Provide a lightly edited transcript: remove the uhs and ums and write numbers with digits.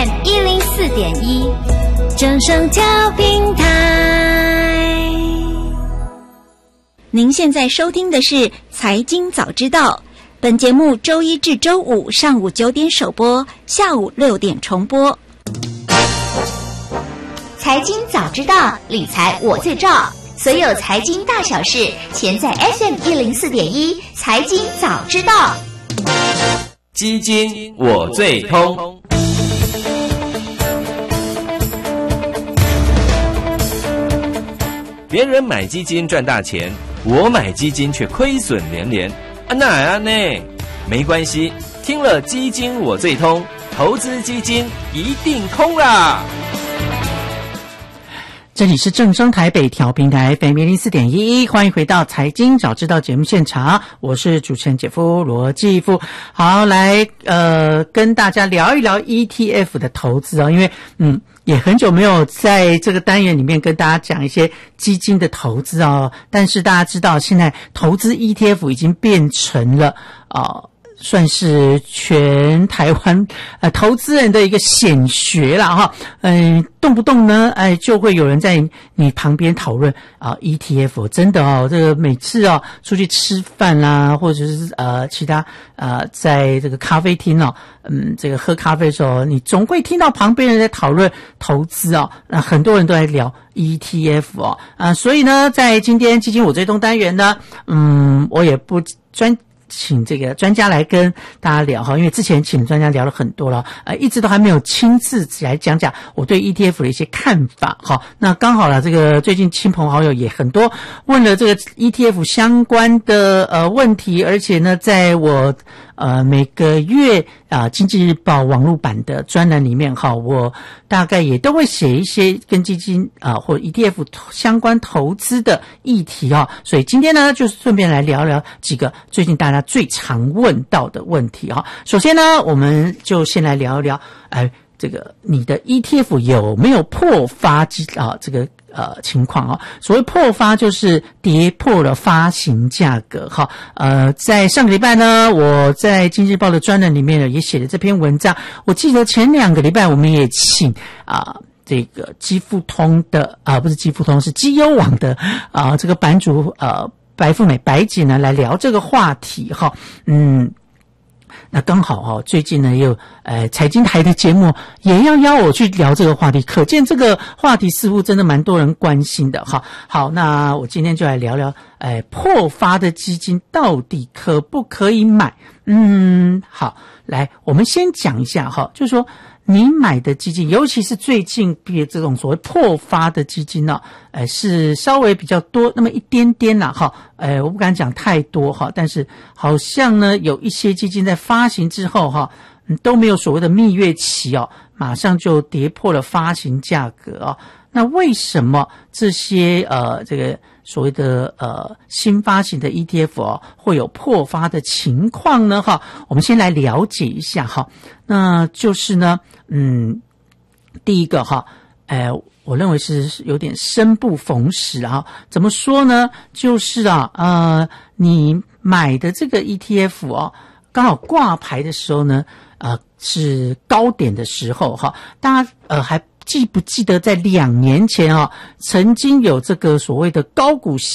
FM104.1，正声调频台。 您现在收听的是财经早知道，本节目周一至周五上午9点首播，下午6点重播。 财经早知道，理财我最照，所有财经大小事，全在 FM104.1财经早知道。 基金我最通。别人买基金赚大钱，我买基金却亏损连连，哪样呢？没关系，听了基金我最通，投资基金一定通啦！ 这里是正声台北调频台 FM104.1，欢迎回到财经早知道节目现场，我是主持人姐夫罗继富。好，来跟大家聊一聊 ETF 的投资因为也很久没有在这个单元里面跟大家讲一些基金的投资但是大家知道现在投资 ETF 已经变成了算是全台湾投资人的一个显学啦动不动呢就会有人在你旁边讨论ETF， 真的这个每次出去吃饭啦，或者是其他在这个咖啡厅这个喝咖啡的时候，你总会听到旁边人在讨论投资那很多人都在聊 ETF 所以呢，在今天基金我追踪单元呢，我也不请这个专家来跟大家聊因为之前请专家聊了很多了一直都还没有亲自来讲讲我对 ETF 的一些看法那刚好了，这个最近亲朋好友也很多问了这个 ETF 相关的问题，而且呢在我每个月经济日报网络版的专栏里面我大概也都会写一些跟基金或者 ETF 相关投资的议题所以今天呢就是顺便来聊聊几个最近大家最常问到的问题首先呢，我们就先来聊一聊这个你的 ETF 有没有破发这个情况所谓破发就是跌破了发行价格在上个礼拜呢，我在经济日报的专栏里面呢也写了这篇文章。我记得前2个礼拜我们也请这个基富通的不是基富通，是基优网的这个版主白富美白姐呢来聊这个话题那刚好最近呢也有财经台的节目也要邀我去聊这个话题，可见这个话题似乎真的蛮多人关心的好，那我今天就来聊聊破发的基金到底可不可以买。好，来我们先讲一下就是说你买的基金，尤其是最近这种所谓破发的基金是稍微比较多那么一点点我不敢讲太多但是好像呢有一些基金在发行之后都没有所谓的蜜月期马上就跌破了发行价格那为什么这些这个所谓的新发行的 ETF 会有破发的情况呢我们先来了解一下那就是呢第一个我认为是有点生不逢时怎么说呢，就是你买的这个 ETF 刚好挂牌的时候呢是高点的时候大家还记不记得在2年前曾经有这个所谓的高股息